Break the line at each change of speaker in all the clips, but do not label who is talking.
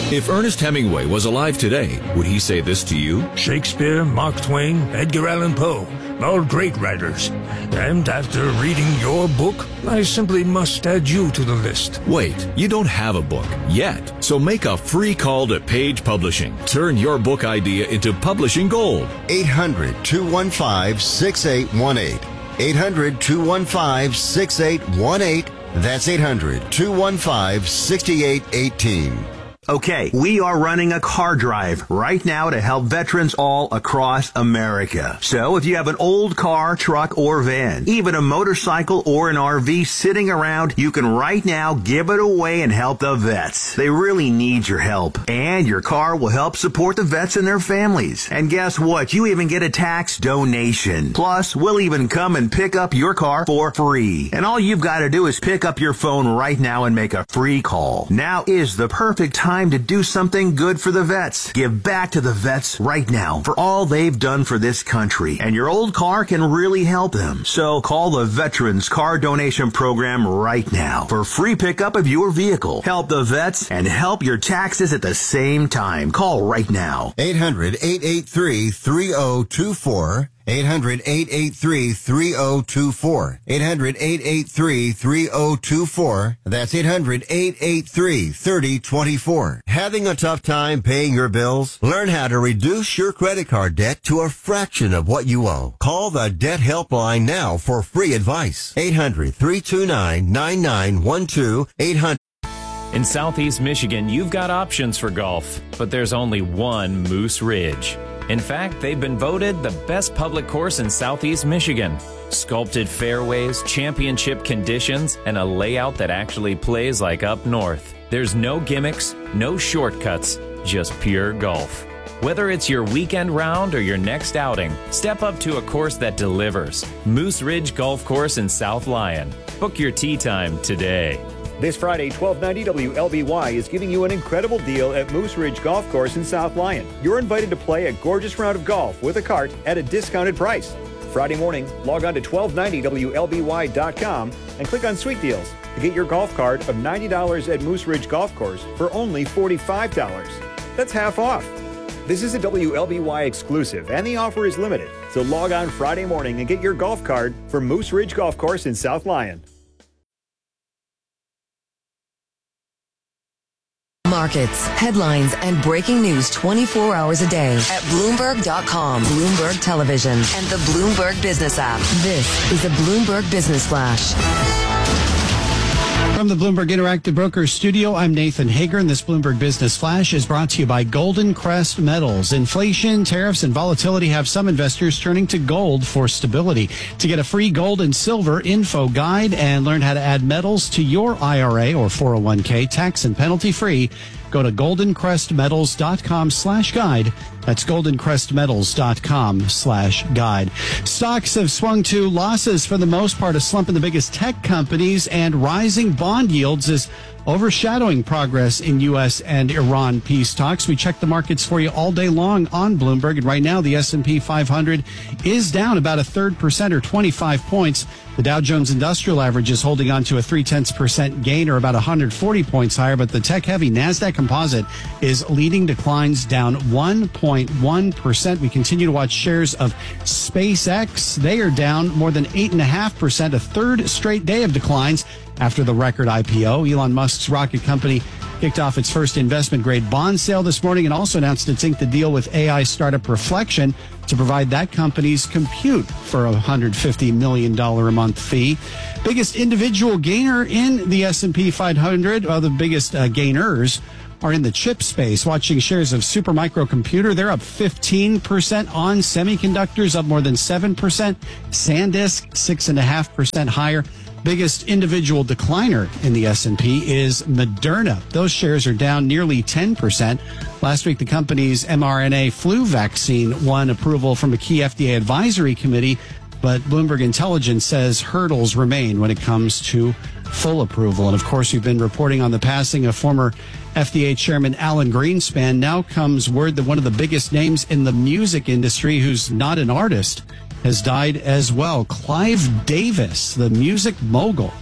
If Ernest Hemingway was alive today, would he say this to you?
Shakespeare, Mark Twain, Edgar Allan Poe, all great writers. And after reading your book, I simply must add you to the list.
Wait, you don't have a book yet. So make a free call to Page Publishing. Turn your book idea into publishing gold.
800-215-6818. 800-215-6818. That's 800-215-6818.
Okay, we are running a car drive right now to help veterans all across America. So if you have an old car, truck, or van, even a motorcycle or an RV sitting around, you can right now give it away and help the vets. They really need your help. And your car will help support the vets and their families. And guess what? You even get a tax donation. Plus, we'll even come and pick up your car for free. And all you've got to do is pick up your phone right now and make a free call. Now is the perfect time to do something good for the vets. Give back to the vets right now for all they've done for this country. And your old car can really help them. So call the Veterans Car Donation Program right now for free pickup of your vehicle. Help the vets and help your taxes at the same time. Call right now.
800-883-3024. 800-883-3024. 800-883-3024. That's 800-883-3024. Having a tough time paying your bills? Learn how to reduce your credit card debt to a fraction of what you owe. Call the Debt Helpline now for free advice. 800-329-9912. 800.
In Southeast Michigan, you've got options for golf, but there's only one Moose Ridge. In fact, they've been voted the best public course in Southeast Michigan. Sculpted fairways, championship conditions, and a layout that actually plays like up north. There's no gimmicks, no shortcuts, just pure golf. Whether it's your weekend round or your next outing, step up to a course that delivers. Moose Ridge Golf Course in South Lyon. Book your tee time today.
This Friday, 1290 WLBY is giving you an incredible deal at Moose Ridge Golf Course in South Lyon. You're invited to play a gorgeous round of golf with a cart at a discounted price. Friday morning, log on to 1290WLBY.com and click on Sweet Deals to get your golf cart of $90 at Moose Ridge Golf Course for only $45. That's half off. This is a WLBY exclusive and the offer is limited. So log on Friday morning and get your golf cart for Moose Ridge Golf Course in South Lyon.
Markets, headlines, and breaking news 24 hours a day at Bloomberg.com, Bloomberg Television, and the Bloomberg Business app. This is a Bloomberg Business Flash.
From the Bloomberg Interactive Brokers studio, I'm Nathan Hager, and this Bloomberg Business Flash is brought to you by Golden Crest Metals. Inflation, tariffs, and volatility have some investors turning to gold for stability. To get a free gold and silver info guide and learn how to add metals to your IRA or 401k tax and penalty free, go to goldencrestmetals.com/guide. That's goldencrestmetals.com/guide. Stocks have swung to losses for the most part, a slump in the biggest tech companies, and rising bond yields is overshadowing progress in U.S. and Iran peace talks. We check the markets for you all day long on Bloomberg, and right now the S&P 500 is down about 0.33% or 25 points. The Dow Jones Industrial Average is holding on to a 0.3% gain, or about 140 points higher, but the tech-heavy NASDAQ Composite is leading declines down 1.1%. We continue to watch shares of SpaceX. They are down more than 8.5%, a third straight day of declines after the record IPO. Elon Musk's rocket company kicked off its first investment-grade bond sale this morning and also announced it's inked the deal with AI startup Reflection to provide that company's compute for a $150 million a month fee. Biggest individual gainer in the S&P 500, the biggest gainers are in the chip space. Watching shares of Supermicro Computer, they're up 15% on semiconductors, up more than 7%. SanDisk, 6.5% higher. Biggest individual decliner in the S&P is Moderna. Those shares are down nearly 10%. Last week, the company's mRNA flu vaccine won approval from a key FDA advisory committee, but Bloomberg Intelligence says hurdles remain when it comes to full approval. And of course, we've been reporting on the passing of former FDA Chairman Alan Greenspan. Now comes word that one of the biggest names in the music industry, who's not an artist, has died as well. Clive Davis, the music mogul,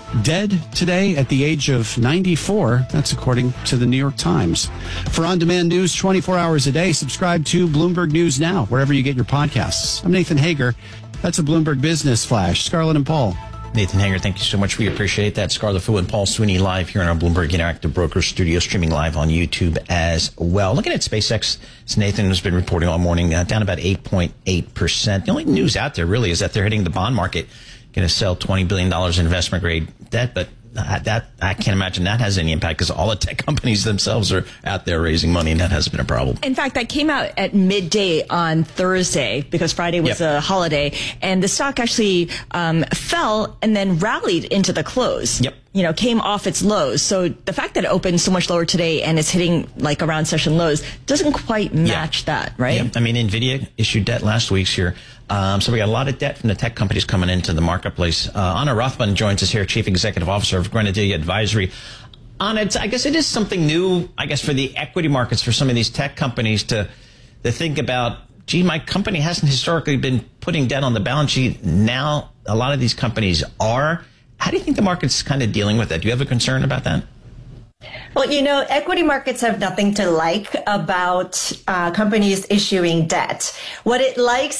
dead today at the age of 94. That's according to the New York Times. For on-demand news 24 hours a day, subscribe to Bloomberg News Now, wherever you get your podcasts. I'm Nathan Hager. That's a Bloomberg Business Flash. Scarlett and Paul.
Nathan Hager, thank you so much. We appreciate that. Scarlett Fu and Paul Sweeney live here in our Bloomberg Interactive Brokers studio, streaming live on YouTube as well. Looking at SpaceX, as Nathan has been reporting all morning, down about 8.8%. The only news out there really is that they're hitting the bond market, going to sell $20 billion in investment grade debt, but that I can't imagine that has any impact because all the tech companies themselves are out there raising money, and that hasn't been a problem.
In fact, that came out at midday on Thursday because Friday was a holiday, and the stock actually fell and then rallied into the close. Came off its lows. So the fact that it opened so much lower today and it's hitting like around session lows doesn't quite match that, right?
Yeah. I mean, NVIDIA issued debt last week here. So we got a lot of debt from the tech companies coming into the marketplace. Anna Rothman joins us here, Chief Executive Officer of Grenadier Advisory. Anna, I guess it is something new, for the equity markets, for some of these tech companies to think about, gee, my company hasn't historically been putting debt on the balance sheet. Now a lot of these companies are. How do you think the market's kind of dealing with that? Do you have a concern about that?
Well, equity markets have nothing to like about companies issuing debt. What it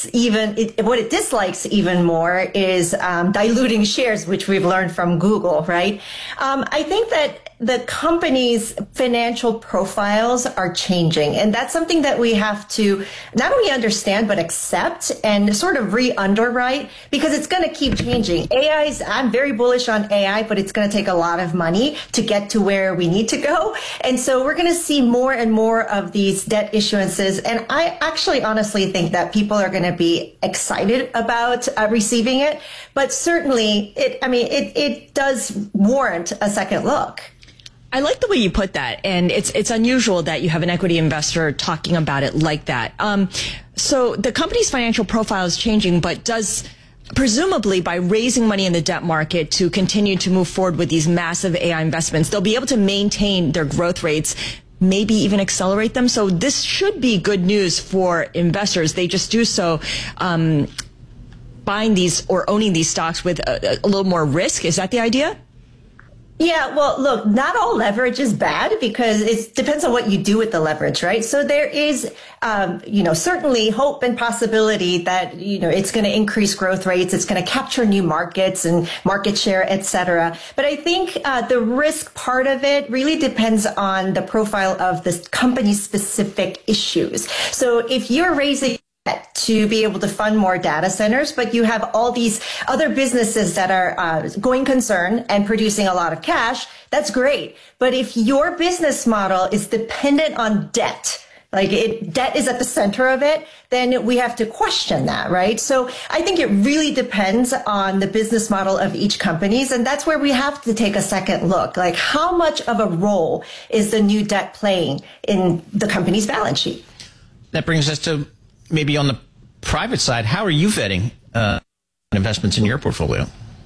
dislikes even more is diluting shares, which we've learned from Google, right? I think that the company's financial profiles are changing. And that's something that we have to not only understand, but accept and sort of re-underwrite because it's going to keep changing. I'm very bullish on AI, but it's going to take a lot of money to get to where we need to go. And so we're going to see more and more of these debt issuances. And I actually honestly think that people are going to be excited about receiving it. But certainly it does warrant a second look.
I like the way you put that, and it's unusual that you have an equity investor talking about it like that. So the company's financial profile is changing, but does presumably by raising money in the debt market to continue to move forward with these massive AI investments, they'll be able to maintain their growth rates, maybe even accelerate them. So this should be good news for investors. They just do so buying these or owning these stocks with a little more risk. Is that the idea?
Yeah, well, look, not all leverage is bad because it depends on what you do with the leverage, right? So there is, certainly hope and possibility that, it's going to increase growth rates. It's going to capture new markets and market share, et cetera. But I think the risk part of it really depends on the profile of the company's specific issues. So if you're raising to be able to fund more data centers, but you have all these other businesses that are going concern and producing a lot of cash, that's great. But if your business model is dependent on debt, debt is at the center of it, then we have to question that, right? So I think it really depends on the business model of each company's, and that's where we have to take a second look. Like, how much of a role is the new debt playing in the company's balance sheet?
That brings us to maybe on the private side, how are you vetting investments in your portfolio?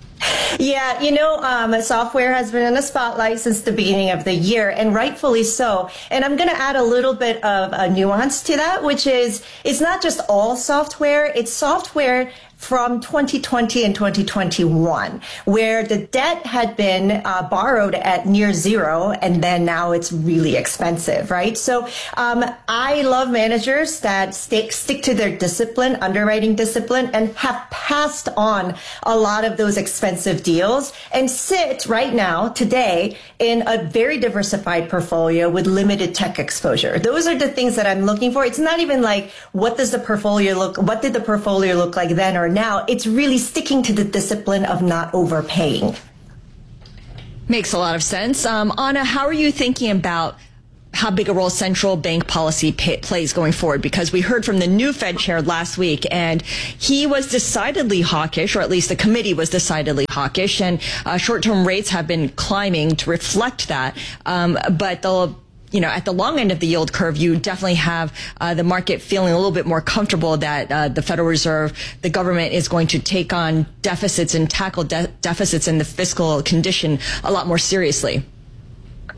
Yeah, software has been in the spotlight since the beginning of the year, and rightfully so. And I'm going to add a little bit of a nuance to that, which is it's not just all software, it's software from 2020 and 2021, where the debt had been borrowed at near zero, and then now it's really expensive, right? So I love managers that stick to their discipline, underwriting discipline, and have passed on a lot of those expensive deals and sit right now, today, in a very diversified portfolio with limited tech exposure. Those are the things that I'm looking for. It's not even like, what did the portfolio look like then or now? It's really sticking to the discipline of not overpaying.
Makes a lot of sense. Anna, how are you thinking about how big a role central bank policy plays going forward? Because we heard from the new Fed chair last week, and he was decidedly hawkish, or at least the committee was decidedly hawkish, and short-term rates have been climbing to reflect that. But at the long end of the yield curve, you definitely have the market feeling a little bit more comfortable that the Federal Reserve, the government, is going to take on deficits and tackle deficits in the fiscal condition a lot more seriously.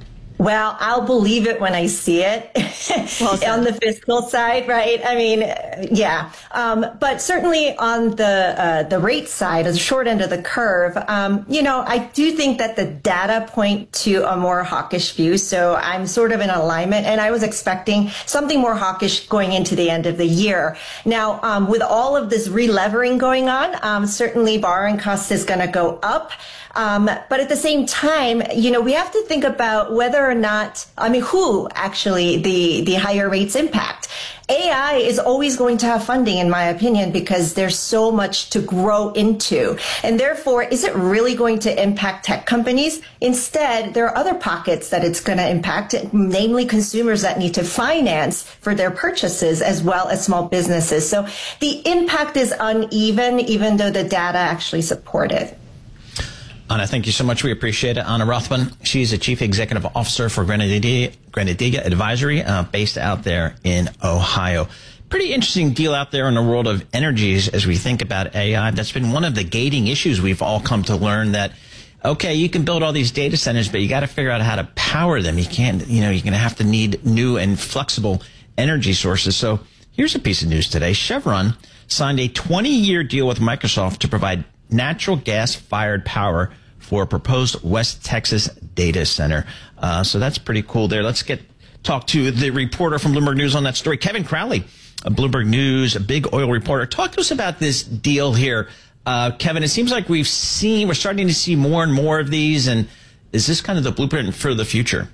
Well, I'll believe it when I see it on the fiscal side, right? I mean, yeah. But certainly on the rate side, the short end of the curve, I do think that the data point to a more hawkish view. So I'm sort of in alignment, and I was expecting something more hawkish going into the end of the year. Now, with all of this relevering going on, certainly borrowing costs is going to go up. But at the same time, we have to think about whether or not, who actually the higher rates impact. AI is always going to have funding, in my opinion, because there's so much to grow into. And therefore, is it really going to impact tech companies? Instead, there are other pockets that it's going to impact, namely consumers that need to finance for their purchases, as well as small businesses. So the impact is uneven, even though the data actually support it.
Anna, thank you so much. We appreciate it. Anna Rothman, she's the Chief Executive Officer for Grenadiga Advisory, based out there in Ohio. Pretty interesting deal out there in the world of energies as we think about AI. That's been one of the gating issues we've all come to learn, that, okay, you can build all these data centers, but you got to figure out how to power them. You can't, you're going to have to need new and flexible energy sources. So here's a piece of news today. Chevron signed a 20-year deal with Microsoft to provide natural gas-fired power for a proposed West Texas data center. So that's pretty cool there. Let's talk to the reporter from Bloomberg News on that story, Kevin Crowley, a Bloomberg News, a big oil reporter. Talk to us about this deal here. Kevin, it seems like we're starting to see more and more of these. And is this kind of the blueprint for the future?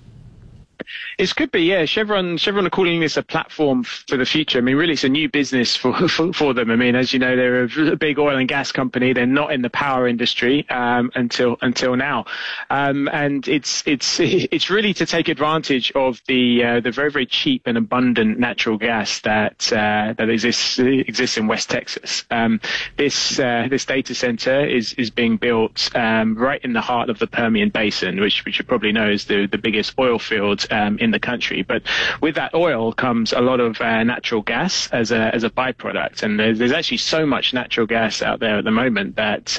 It could be, yeah. Chevron are calling this a platform for the future. I mean, really, it's a new business for them. I mean, as you know, they're a big oil and gas company. They're not in the power industry until now, and it's really to take advantage of the very, very cheap and abundant natural gas that exists in West Texas. This data center is being built right in the heart of the Permian Basin, which you probably know is the biggest oil field in the country. But with that oil comes a lot of natural gas as a byproduct, and there's actually so much natural gas out there at the moment that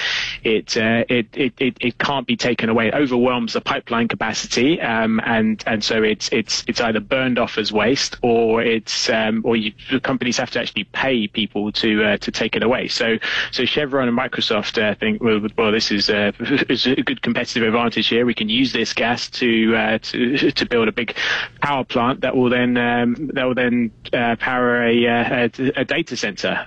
it can't be taken away. It overwhelms the pipeline capacity, and so it's either burned off as waste, or companies have to actually pay people to take it away. So Chevron and Microsoft think, well, this is a good competitive advantage here. We can use this gas to build a big power plant that will then power a data center.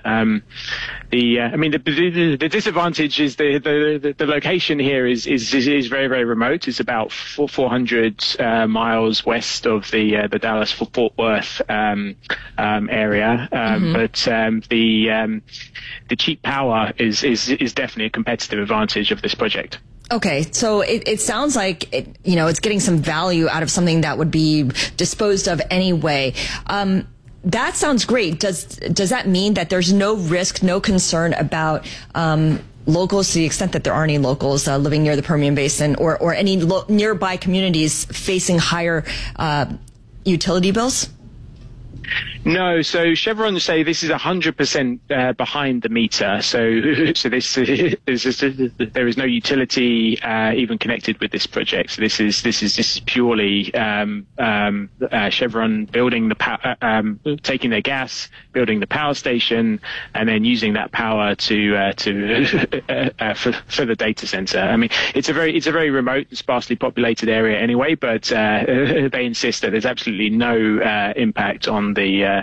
The disadvantage is the location here is very, very remote. It's about 400 miles west of the Dallas Fort Worth area. But the cheap power is definitely a competitive advantage of this project.
Okay, so it sounds like it's getting some value out of something that would be disposed of anyway. That sounds great. Does that mean that there's no risk, no concern about locals, to the extent that there are any locals living near the Permian Basin, or any nearby communities facing higher utility bills?
No, so Chevron say this is 100% behind the meter. So there is no utility even connected with this project. So this is purely Chevron building taking their gas, building the power station, and then using that power for the data center. I mean, it's a very remote and sparsely populated area anyway, but they insist that there's absolutely no impact on the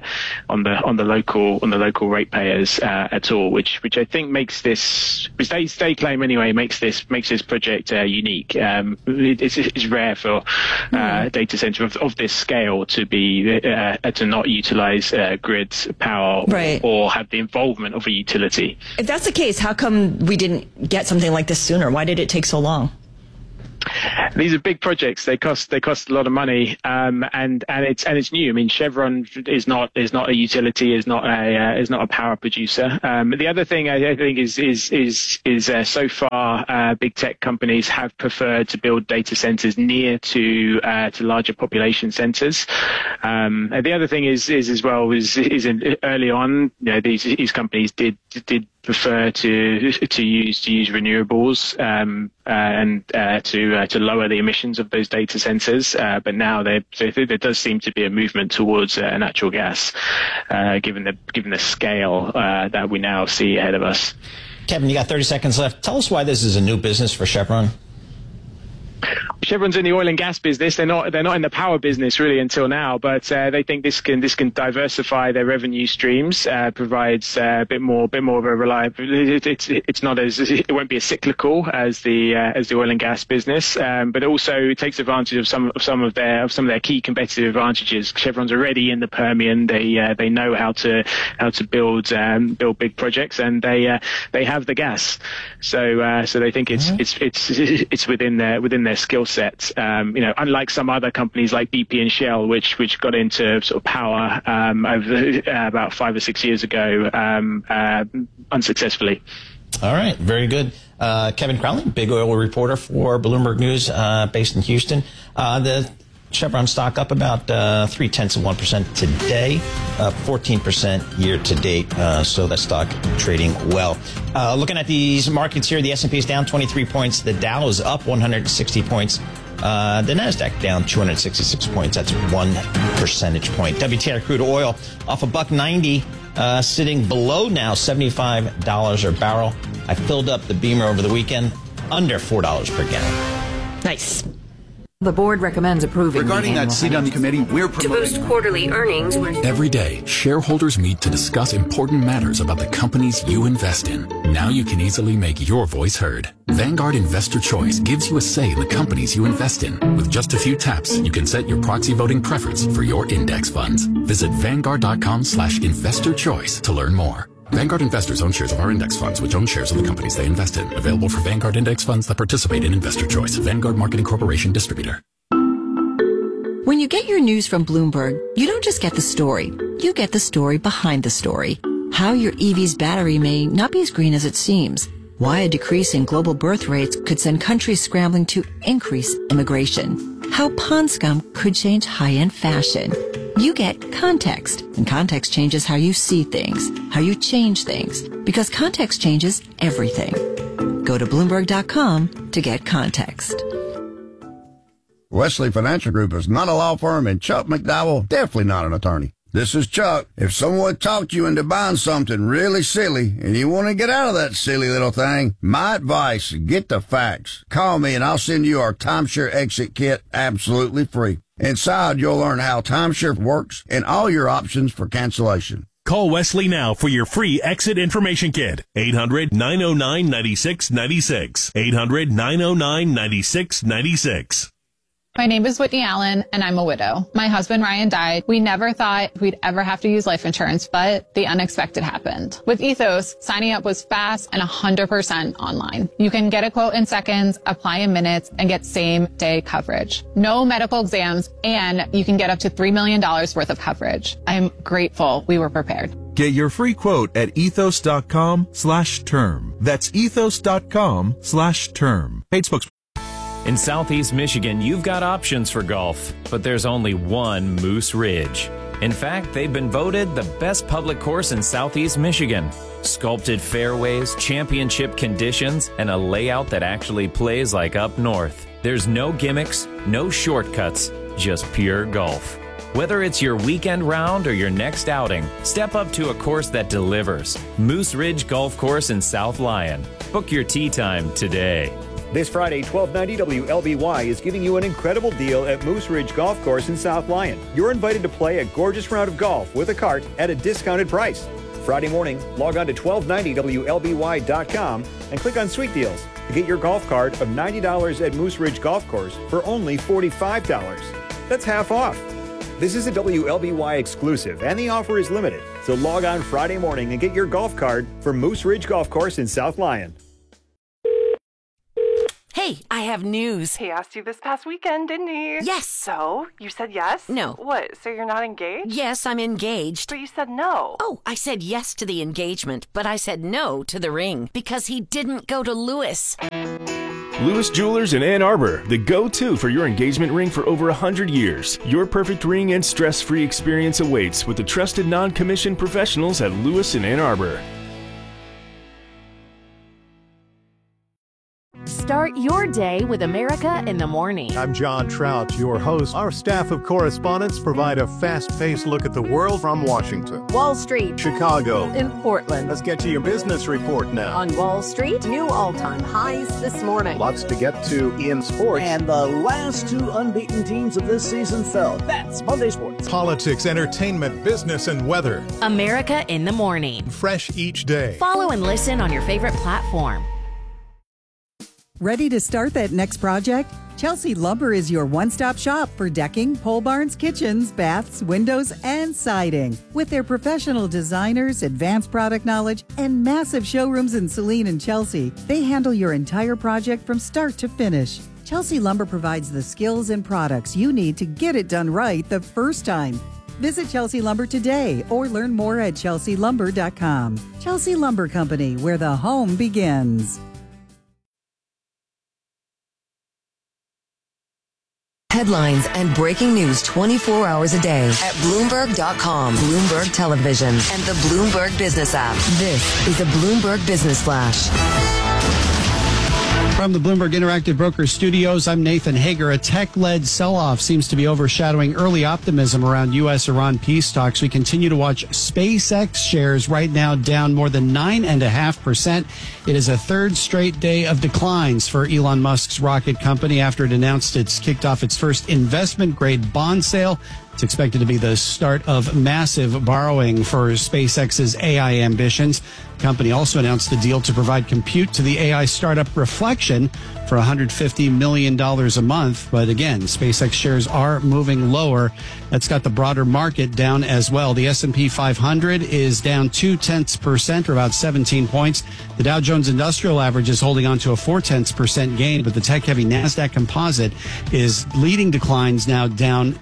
local ratepayers at all, which I think makes this, which they claim anyway, makes this project unique. It's rare for data center of this scale to not utilize grid power, right, or have the involvement of a utility. If
that's the case, how come we didn't get something like this sooner? Why did it take so long?
These are big projects. They cost a lot of money, and it's new. I mean, Chevron is not a utility, is not a power producer. The other thing I think is so far big tech companies have preferred to build data centers near to larger population centers. The other thing is early on, these companies did prefer to use renewables and to lower lower the emissions of those data centers. But now there does seem to be a movement towards natural gas, given the scale that we now see ahead of us.
Kevin, you got 30 seconds left. Tell us why this is a new business for Chevron.
Chevron's in the oil and gas business. They're not in the power business really until now, but they think this can diversify their revenue streams, provides a bit more of a reliable. It won't be as cyclical as the oil and gas business, but also it takes advantage of some of their key competitive advantages. Chevron's already in the Permian. They know how to build big projects, and they have the gas. So they think it's within their skill set. Unlike some other companies like BP and Shell, which got into sort of power over about 5 or 6 years ago, unsuccessfully.
All right, very good. Kevin Crowley, big oil reporter for Bloomberg News, based in Houston. The Chevron stock up about 0.3% today, 14% year to date. So that stock trading well. Looking at these markets here, the S&P is down 23 points. The Dow is up 160 points. The Nasdaq down 266 points. That's 1 percentage point. WTI crude oil off $1.90, sitting below now $75 a barrel. I filled up the Beamer over the weekend, under $4 per gallon.
Nice.
The board recommends approving.
Regarding that seat on the committee, we're promoting.
To boost quarterly earnings.
Every day, shareholders meet to discuss important matters about the companies you invest in. Now you can easily make your voice heard. Vanguard Investor Choice gives you a say in the companies you invest in. With just a few taps, you can set your proxy voting preference for your index funds. Visit Vanguard.com/investor choice to learn more. Vanguard investors own shares of our index funds, which own shares of the companies they invest in. Available for Vanguard index funds that participate in Investor Choice. Vanguard Marketing Corporation distributor.
When you get your news from Bloomberg, you don't just get the story. You get the story behind the story. How your EV's battery may not be as green as it seems. Why a decrease in global birth rates could send countries scrambling to increase immigration. How pond scum could change high-end fashion. You get context, and context changes how you see things, how you change things, because context changes everything. Go to Bloomberg.com to get context.
Wesley Financial Group is not a law firm, and Chuck McDowell, definitely not an attorney. This is Chuck. If someone talked you into buying something really silly and you want to get out of that silly little thing, my advice, get the facts. Call me and I'll send you our timeshare exit kit absolutely free. Inside, you'll learn how timeshare works and all your options for cancellation.
Call Wesley now for your free exit information kit. 800-909-9696. 800-909-9696.
My name is Whitney Allen, and I'm a widow. My husband, Ryan, died. We never thought we'd ever have to use life insurance, but the unexpected happened. With Ethos, signing up was fast and 100% online. You can get a quote in seconds, apply in minutes, and get same-day coverage. No medical exams, and you can get up to $3 million worth of coverage. I'm grateful we were prepared.
Get your free quote at ethos.com/term. That's ethos.com/term. Paid spokesperson.
In Southeast Michigan, you've got options for golf, but there's only one Moose Ridge. In fact, they've been voted the best public course in Southeast Michigan. Sculpted fairways, championship conditions, and a layout that actually plays like up north. There's no gimmicks, no shortcuts, just pure golf. Whether it's your weekend round or your next outing, step up to a course that delivers. Moose Ridge Golf Course in South Lyon. Book your tee time today.
This Friday, 1290 WLBY is giving you an incredible deal at Moose Ridge Golf Course in South Lyon. You're invited to play a gorgeous round of golf with a cart at a discounted price. Friday morning, log on to 1290WLBY.com and click on Sweet Deals to get your golf cart of $90 at Moose Ridge Golf Course for only $45. That's half off. This is a WLBY exclusive, and the offer is limited. So log on Friday morning and get your golf cart for Moose Ridge Golf Course in South Lyon.
Hey, I have news.
He asked you this past weekend, didn't he?
Yes.
So, you said yes?
No.
What, so you're not engaged?
Yes, I'm engaged.
But you said no.
Oh, I said yes to the engagement, but I said no to the ring because he didn't go to Lewis.
Lewis Jewelers in Ann Arbor, the go-to for your engagement ring for over 100 years. Your perfect ring and stress-free experience awaits with the trusted non-commissioned professionals at Lewis in Ann Arbor.
Start
your day with America in the Morning.
I'm John Trout, your host. Our staff of correspondents provide a fast-paced look at the world from Washington,
Wall Street,
Chicago,
in Portland.
Let's get to your business report now.
On Wall Street, new all-time highs this morning.
Lots to get to in sports.
And the last two unbeaten teams of this season fell. That's Monday Sports.
Politics, entertainment, business, and weather.
America in the Morning.
Fresh each day.
Follow and listen on your favorite platform.
Ready to start that next project? Chelsea Lumber is your one-stop shop for decking, pole barns, kitchens, baths, windows, and siding. With their professional designers, advanced product knowledge, and massive showrooms in Saline and Chelsea, they handle your entire project from start to finish. Chelsea Lumber provides the skills and products you need to get it done right the first time. Visit Chelsea Lumber today or learn more at chelsealumber.com. Chelsea Lumber Company, where the home begins.
Headlines and breaking news 24 hours a day at Bloomberg.com, Bloomberg Television, and the Bloomberg Business app. This is a Bloomberg Business Flash.
From the Bloomberg Interactive Brokers Studios, I'm Nathan Hager. A tech-led sell-off seems to be overshadowing early optimism around U.S.-Iran peace talks. We continue to watch SpaceX shares right now down more than 9.5%. It is a third straight day of declines for Elon Musk's rocket company after it announced it's kicked off its first investment-grade bond sale. It's expected to be the start of massive borrowing for SpaceX's AI ambitions. The company also announced a deal to provide compute to the AI startup Reflection for $150 million a month. But again, SpaceX shares are moving lower. That's got the broader market down as well. The S&P 500 is down 0.2%, or about 17 points. The Dow Jones Industrial Average is holding on to a 0.4% gain, but the tech-heavy NASDAQ Composite is leading declines now, down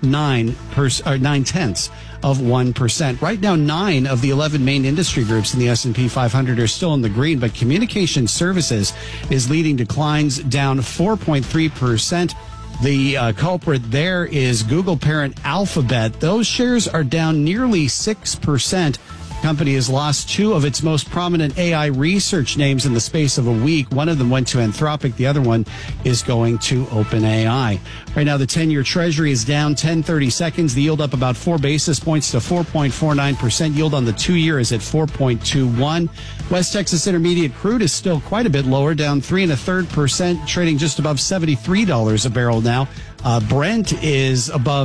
0.9%. Right now, 9 of the 11 main industry groups in the S&P 500 are still in the green, but communication services is leading declines, down 4.3%. The culprit there is Google parent Alphabet. Those shares are down nearly 6%. The company has lost 2 of its most prominent AI research names in the space of a week. One of them went to Anthropic. The other one is going to OpenAI. Right now, the 10-year Treasury is down 10/30 seconds. The yield up about 4 basis points to 4.49%. Yield on the 2-year is at 4.21. West Texas Intermediate crude is still quite a bit lower, down 3.33%, trading just above $73 a barrel now. Brent is above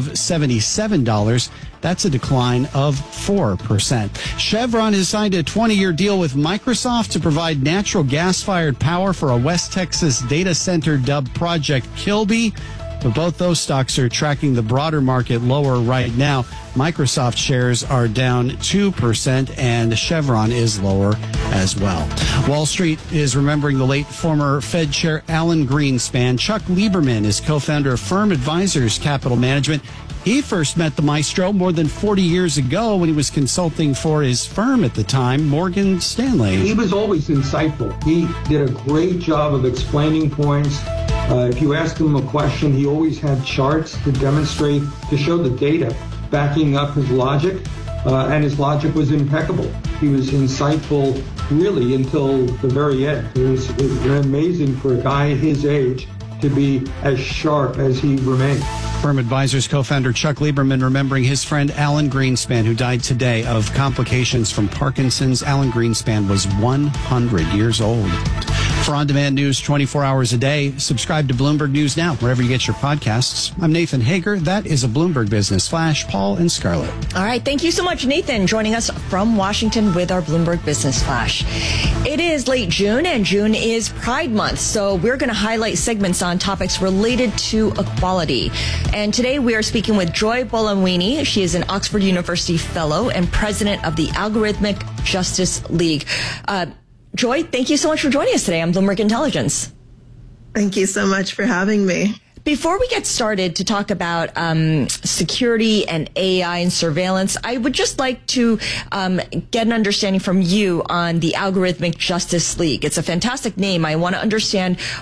$77. That's a decline of 4%. Chevron has signed a 20-year deal with Microsoft to provide natural gas-fired power for a West Texas data center dubbed Project Kilby. But both those stocks are tracking the broader market lower right now. Microsoft shares are down 2%, and Chevron is lower as well. Wall Street is remembering the late former Fed Chair Alan Greenspan. Chuck Lieberman is co-founder of Firm Advisors Capital Management. He first met the maestro more than 40 years ago when he was consulting for his firm at the time, Morgan Stanley.
He was always insightful. He did a great job of explaining points. If you asked him a question, he always had charts to demonstrate, to show the data backing up his logic, and his logic was impeccable. He was insightful really until the very end. It was amazing for a guy his age to be as sharp as he remained.
Firm Advisors co-founder Chuck Lieberman remembering his friend Alan Greenspan, who died today of complications from Parkinson's. Alan Greenspan was 100 years old. For on-demand news 24 hours a day, subscribe to Bloomberg News Now, wherever you get your podcasts. I'm Nathan Hager. That is a Bloomberg Business Flash. Paul and Scarlett.
All right. Thank you so much, Nathan, joining us from Washington with our Bloomberg Business Flash. It is late June, and June is Pride Month, so we're going to highlight segments on topics related to equality. And today we are speaking with Joy Buolamwini. She is an Oxford University Fellow and President of the Algorithmic Justice League. Joy, thank you so much for joining us today on Bloomberg Intelligence.
Thank you so much for having me.
Before we get started to talk about security and AI and surveillance, I would just like to get an understanding from you on the Algorithmic Justice League. It's a fantastic name. I want to understand